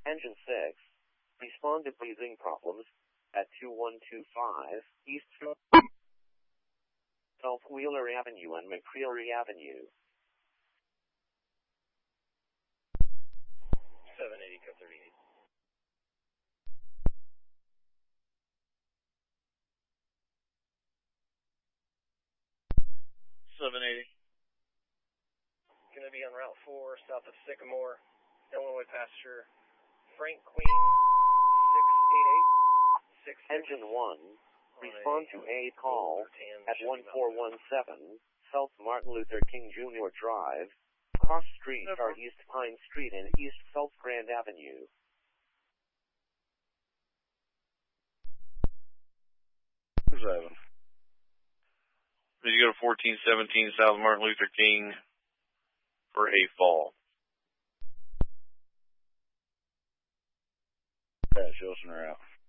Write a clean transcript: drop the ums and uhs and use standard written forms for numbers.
Engine 6. Respond to breathing problems at 2125 East South Wheeler Avenue and McCreary Avenue. 780, code 38. 780. Going to be on Route 4, south of Sycamore, Illinois passenger, Frank Queen, 688. Engine 1. Respond to a call at 1417 South Martin Luther King Jr. Drive. Cross streets are East Pine Street and East South Grand Avenue. Seven. Did you go to 1417 South Martin Luther King for a fall? Yeah, show us in route.